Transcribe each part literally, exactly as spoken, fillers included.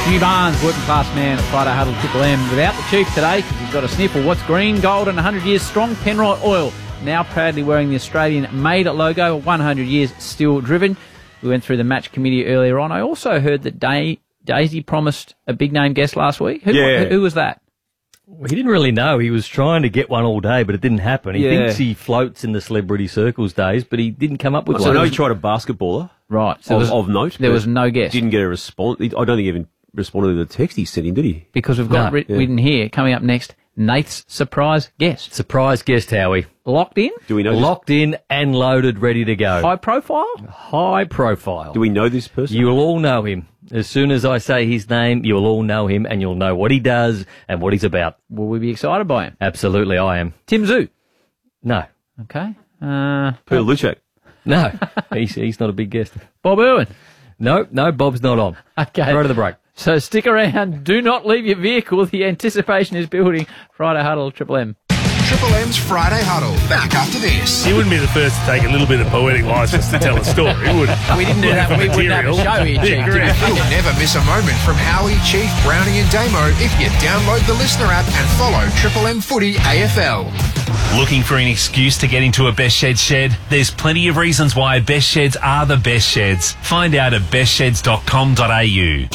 New Barnes, working class man at Friday Huddle Triple M. Without the Chief today, because he's got a sniffle. What's green, gold and one hundred years strong? Penrite Oil, now proudly wearing the Australian-made logo, one hundred years still driven. We went through the match committee earlier on. I also heard that Day, Daisy promised a big-name guest last week. Who, yeah. who, who was that? Well, he didn't really know. He was trying to get one all day, but it didn't happen. He Yeah. thinks he floats in the celebrity circles days, but he didn't come up with So one. I know he tried a basketballer Right. So of, there's- of note. There but was no guest. Didn't get a response. I don't think he even responded to the text he sent him, did he? Because we've got No, writ- yeah. written here, coming up next, Nath's surprise guest. Surprise guest, Howie. Locked in? Do we know? Locked in and loaded, ready to go. High profile? High profile. This, do we know this person? You will all know him. As soon as I say his name, you will all know him, and you'll know what he does and what he's about. Will we be excited by him? Absolutely, I am. Tim Zoo. No. Okay. Uh, Peter Luchek. No. he's, he's not a big guest. Bob Irwin. No, no, Bob's not on. Okay. Right to the break. So stick around. Do not leave your vehicle. The anticipation is building. Friday Huddle, Triple M. Triple M's Friday Huddle. Back after this. He wouldn't be the first to take a little bit of poetic license to tell a story, would he? We didn't do that. We wouldn't have a show here, Chief. Yeah, correct. You'll never miss a moment from Howie, Chief, Brownie and Damo if you download the Listener app and follow Triple M Footy A F L. Looking for an excuse to get into a Best Sheds shed? There's plenty of reasons why Best Sheds are the best sheds. Find out at best sheds dot com dot a u.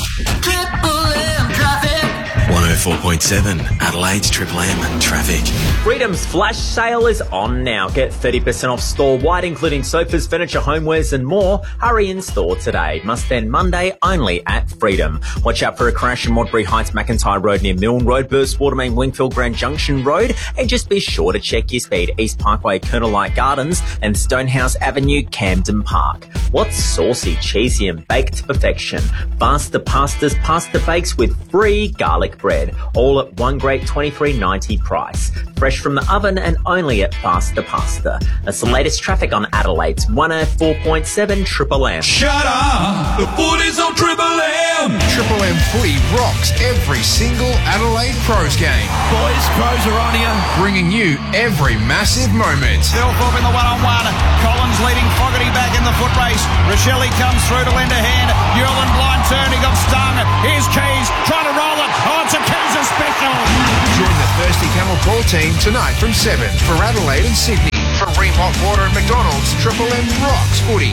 one oh four point seven Adelaide's Triple M traffic. Freedom's flash sale is on now. Get thirty percent off store-wide, including sofas, furniture, homewares and more. Hurry in store today. Must end Monday only at Freedom. Watch out for a crash in Modbury Heights, McIntyre Road near Milne Road, Burst, Watermain, Wingfield, Grand Junction Road. And just be sure to check your speed. East Parkway, Colonel Light Gardens and Stonehouse Avenue, Camden Park. What's saucy, cheesy and baked to perfection? Faster pastas, pasta bakes with free garlic bread. All at one great twenty-three ninety price. Fresh from the oven and only at Faster Pasta. That's the latest traffic on Adelaide's one oh four point seven Triple M. Shut up! The footy's on Triple M! Triple M Footy rocks every single Adelaide Crows game. Boys, Crows are on you. Bringing you every massive moment. Delthorpe in the one-on-one. Collins leading Fogarty back in the foot race. Rochelle comes through to lend a hand. Newland blind turn. He got stung. Here's Keys trying to roll it. Oh, it's a Keys special. Join the Thirsty Camel Call team tonight from seven for Adelaide and Sydney. For Ream Hot Water and McDonald's, Triple M rocks footy.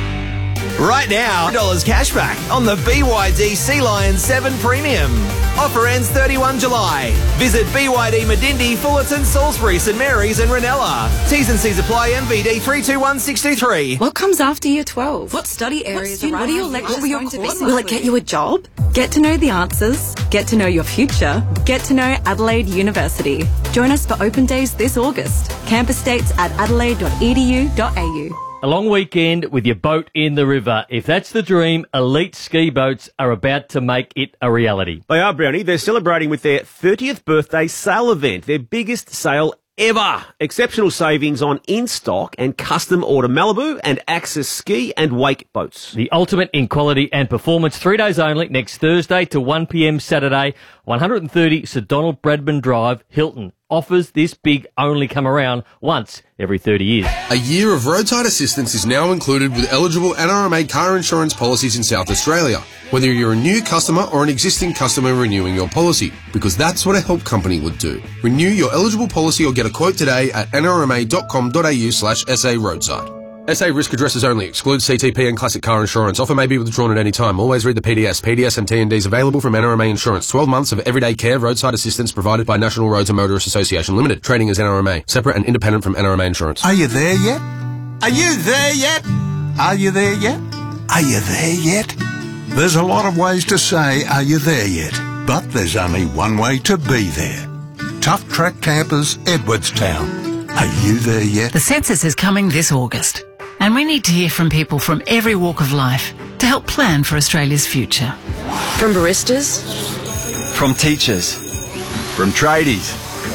Right now, dollars cashback on the B Y D Sea Lion seven Premium. Offer ends thirty-first of July. Visit B Y D Medindi, Fullerton, Salisbury, St Mary's and Ranella. T's and C's apply. M V D three two one six two three. What comes after year twelve? What study areas are What are your lectures going to be? Will it get you a job? Get to know the answers. Get to know your future. Get to know Adelaide University. Join us for open days this August. Campus dates at adelaide dot e d u dot a u. A long weekend with your boat in the river. If that's the dream, Elite Ski Boats are about to make it a reality. They are, Brownie. They're celebrating with their thirtieth birthday sale event, their biggest sale ever. Exceptional savings on in-stock and custom order Malibu and Access ski and wake boats. The ultimate in quality and performance. Three days only, next Thursday to one p m Saturday, one thirty Sir Donald Bradman Drive, Hilton. Offers this big only come around once every thirty years. A year of roadside assistance is now included with eligible N R M A car insurance policies in South Australia, whether you're a new customer or an existing customer renewing your policy, because that's what a help company would do. Renew your eligible policy or get a quote today at n r m a dot com dot a u slash s a roadside. S A risk addresses only. Excludes C T P and classic car insurance. Offer may be withdrawn at any time. Always read the P D S. P D S and T N Ds available from N R M A Insurance. twelve months of everyday care roadside assistance provided by National Roads and Motorists Association Limited. Trading as N R M A. Separate and independent from N R M A Insurance. Are you there yet? Are you there yet? Are you there yet? Are you there yet? There's a lot of ways to say, are you there yet? But there's only one way to be there. Tough Track Campers, Edwardstown. Are you there yet? The census is coming this August. And we need to hear from people from every walk of life to help plan for Australia's future. From baristas. From teachers. From tradies.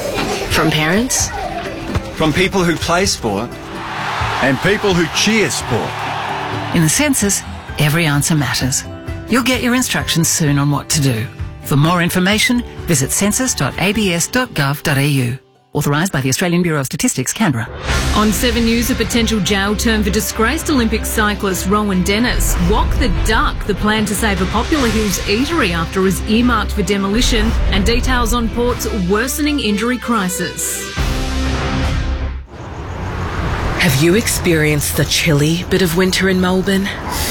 From parents. From people who play sport. And people who cheer sport. In the census, every answer matters. You'll get your instructions soon on what to do. For more information, visit census dot a b s dot gov dot a u. Authorised by the Australian Bureau of Statistics, Canberra. On seven News, a potential jail term for disgraced Olympic cyclist Rowan Dennis. Walk the Duck, the plan to save a popular Hills eatery after it is earmarked for demolition, and details on Port's worsening injury crisis. Have you experienced the chilly bit of winter in Melbourne?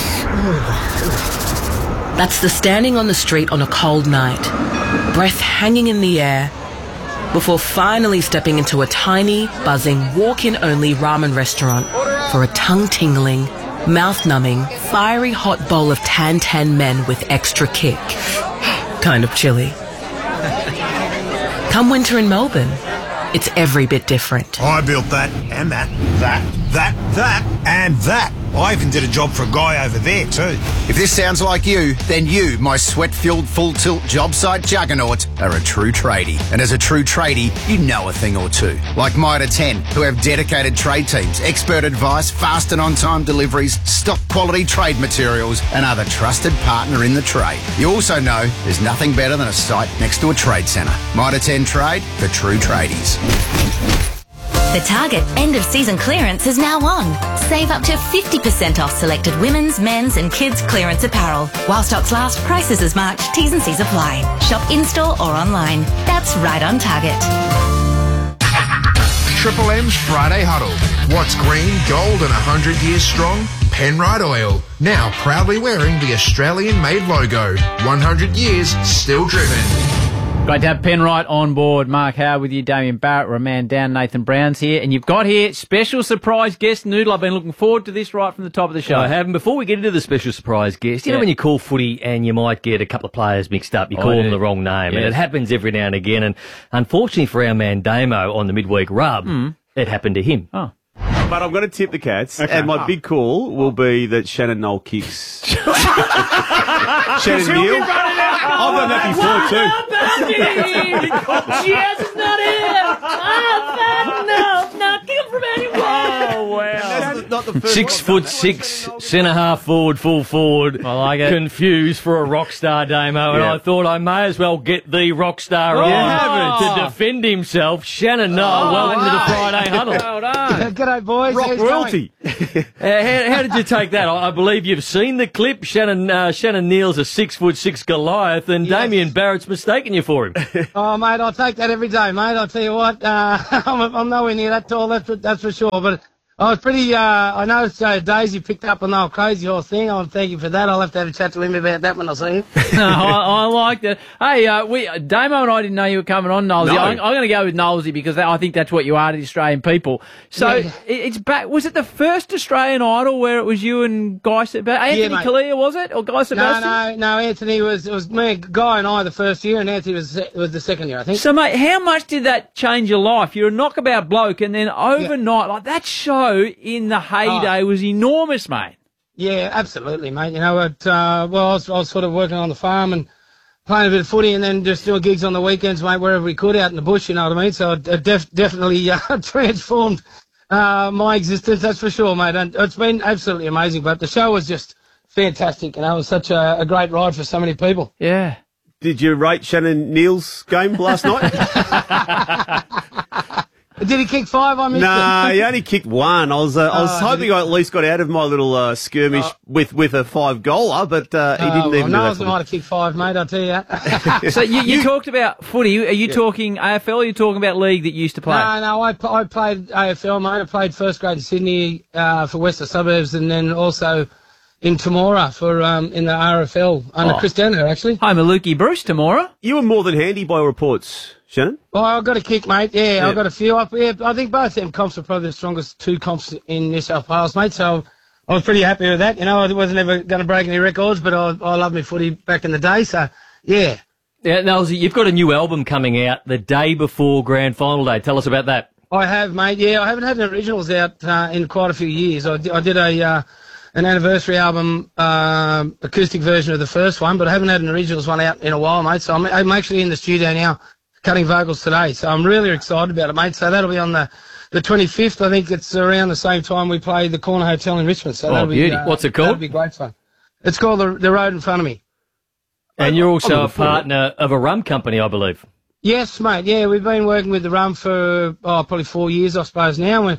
That's the standing on the street on a cold night, breath hanging in the air, before finally stepping into a tiny, buzzing, walk-in-only ramen restaurant for a tongue-tingling, mouth-numbing, fiery hot bowl of tan-tan men with extra kick. Kind of chilly. Come winter in Melbourne, it's every bit different. I built that, and that, that, that, that, and that. I even did a job for a guy over there too. If this sounds like you, then you, my sweat-filled full-tilt job site juggernaut, are a true tradie. And as a true tradie, you know a thing or two. Like Mitre ten, who have dedicated trade teams, expert advice, fast and on-time deliveries, stock quality trade materials, and are the trusted partner in the trade. You also know there's nothing better than a site next to a trade centre. Mitre ten Trade for true tradies. The Target end-of-season clearance is now on. Save up to fifty percent off selected women's, men's and kids' clearance apparel. While stocks last, prices as March. T's and C's apply. Shop in-store or online. That's right on Target. Triple M's Friday Huddle. What's green, gold and one hundred years strong? Penrite Oil. Now proudly wearing the Australian-made logo. one hundred years still driven. Great to have Penrite on board. Mark Howard with you, Damien Barrett, Roman Down, Nathan Brown's here. And you've got here special surprise guest, Noodle. I've been looking forward to this right from the top of the show. I have. And before we get into the special surprise guest, you Yeah. know when you call footy and you might get a couple of players mixed up, you I call do. them the wrong name. And Yes. it happens every now and again. And unfortunately for our man Damo on the midweek rub, Mm. it happened to him. Oh. But I'm going to tip the Cats, Okay. and my big call will be that Shannon Knoll kicks. Shannon Neal. I've done that before too. Yes, it's not it. Ah, no, no, kill from anyone. Oh, wow. Not the first Six foot six, centre half forward, full forward. I like it. Confused for a rock star, Damo. And Yeah. I thought I may as well get the rock star Oh, on you haven't. to defend himself. Shannon Knoll, Oh, welcome to the wow. Friday Huddle. Well done. G'day, boys. Rock How's it royalty. going? Uh, how, how did you take that? I, I believe you've seen the clip. Shannon uh, Shannon Neal's a six foot six Goliath, and Yes. Damien Barrett's mistaken you for him. Oh, mate, I'll take that every day, mate. I'll tell you what, uh, I'm, I'm nowhere near that tall, that's for, that's for sure. But I was pretty, uh, I noticed uh, Daisy picked up on the old Crazy Horse thing. I'll thank you for that. I'll have to have a chat to him about that when I see him. No, I, I like that. Hey, uh, we Damo and I didn't know you were coming on, Nosey. No. I'm, I'm going to go with Nosey because I think that's what you are to the Australian people. So Yeah. it, it's back. Was it the first Australian Idol where it was you and Guy Sebastian? Anthony mate. Kalia, was it? Or Guy No, Sebastian? no, no, Anthony was, it was me, Guy and I the first year, and Anthony was, was the second year, I think. So, mate, how much did that change your life? You're a knockabout bloke, and then overnight, like that show in the heyday was enormous, mate. Yeah, absolutely, mate. You know, it, uh, well, I was, I was sort of working on the farm and playing a bit of footy and then just doing gigs on the weekends, mate, wherever we could out in the bush, you know what I mean? So it, it def- definitely uh, transformed uh, my existence, that's for sure, mate. And it's been absolutely amazing, but the show was just fantastic, and you know, it was such a, a great ride for so many people. Yeah. Did you rate Shannon Neal's game last night? Did he kick five? I missed Nah, it. he only kicked one. I was, uh, I was Oh, hoping did he- I at least got out of my little uh, skirmish with, with a five goaler, but uh, he Oh, didn't well, even no do one's that. might For have kicked five, mate, I'll tell you that. So you, you talked about footy. Are you talking A F L or are you talking about league that you used to play? No, no, I, I played A F L, mate. I played first grade in Sydney uh, for Western Suburbs, and then also in Temora for um, in the R F L under Oh. Chris Danaher, actually. Hi, Maluki Bruce, Temora. You were more than handy by reports, Shannon. Well, I've got a kick, mate. Yeah, Yeah. I've got a few. I, yeah, I think both them comps are probably the strongest two comps in New South Wales, mate. So I was pretty happy with that. You know, I wasn't ever going to break any records, but I, I loved my footy back in the day. So, yeah. Yeah, Nelsy, you've got a new album coming out the day before Grand Final Day. Tell us about that. I have, mate. Yeah, I haven't had an originals out uh, in quite a few years. I, di- I did a uh, an anniversary album, um acoustic version of the first one, but I haven't had an originals one out in a while, mate. So I'm, I'm actually in the studio now cutting vocals today. So I'm really excited about it, mate. So that'll be on the, the twenty-fifth. I think it's around the same time we play the Corner Hotel in Richmond. So Oh, that'll beauty. be, uh, What's it called? That'll be great fun. It's called The, the Road in Front of Me. And you're also I'm a looking forward. partner of a rum company, I believe. Yes, mate. Yeah, we've been working with the rum for oh, probably four years, I suppose now. We're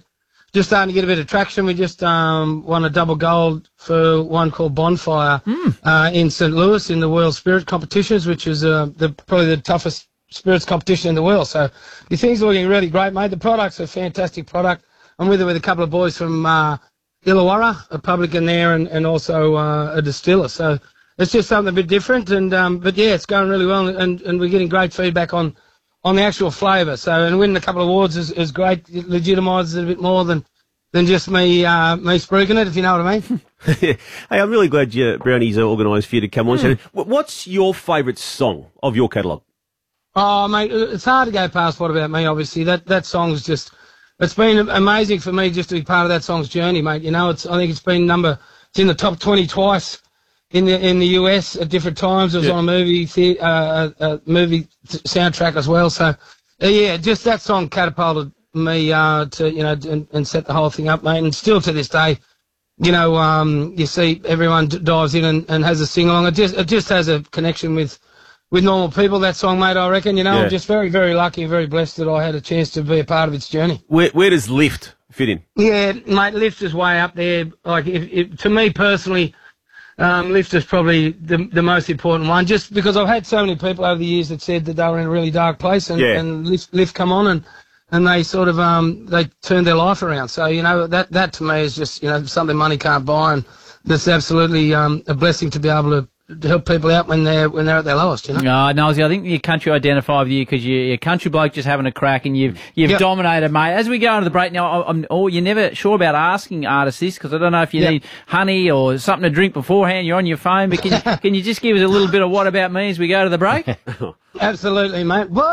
just starting to get a bit of traction. We just um, won a double gold for one called Bonfire mm. uh, in Saint Louis in the World Spirit Competitions, which is uh, the, probably the toughest spirits competition in the world. So the things are looking really great, mate. The product's a fantastic product. I'm with it with a couple of boys from uh, Illawarra, a publican there, and, and also uh, a distiller. So it's just something a bit different. And um, but yeah, it's going really well, and, and we're getting great feedback on, on the actual flavour. So and winning a couple of awards is, is great. It legitimises it a bit more than than just me uh, me spruiking it, if you know what I mean. Hey, I'm really glad you, Brownie's uh, organised for you to come on. Mm. So, what's your favourite song of your catalogue? Oh, mate, it's hard to go past What About Me, obviously. That that song's just, it's been amazing for me just to be part of that song's journey, mate. You know, it's I think it's been number, it's in the top twenty twice in the in the U S at different times. It was Yeah. on a movie the, uh, a, a movie soundtrack as well. So, uh, yeah, just that song catapulted me uh, to, you know, and, and set the whole thing up, mate. And still to this day, you know, um, you see everyone d- dives in and, and has a sing-along. It just, it just has a connection with, with normal people, that song, mate, I reckon. You know, Yeah. I'm just very, very lucky, very blessed that I had a chance to be a part of its journey. Where, where does Lift fit in? Yeah, mate, Lift is way up there. Like, if, if, to me personally, um, Lift is probably the, the most important one, just because I've had so many people over the years that said that they were in a really dark place, and, Yeah. and Lift, Lift come on and, and they sort of, um, they turned their life around. So, you know, that, that to me is just, you know, something money can't buy, and that's absolutely, um, a blessing to be able to, to help people out when they're, when they're at their lowest, you know? No, Nosey, I think your country identify with you because you're, you're a country bloke just having a crack, and you've you've Yep. dominated, mate. As we go into the break now, I'm, oh, you're never sure about asking artists this because I don't know if you Yep. need honey or something to drink beforehand. You're on your phone, but can you, can you just give us a little bit of What About Me as we go to the break? Absolutely, mate. What